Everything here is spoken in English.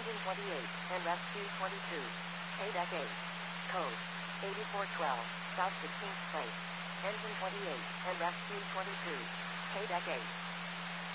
Engine 28, and Rescue 22. KDEC 8. Code 8412, South 16th Place. Engine 28, and Rescue 22. KDEC 8.